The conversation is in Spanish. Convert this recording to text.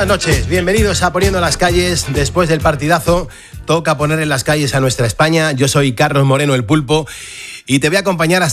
Buenas noches, bienvenidos a Poniendo las Calles. Después del partidazo, toca poner en las calles a nuestra España. Yo soy Carlos Moreno, el Pulpo, y te voy a acompañar hasta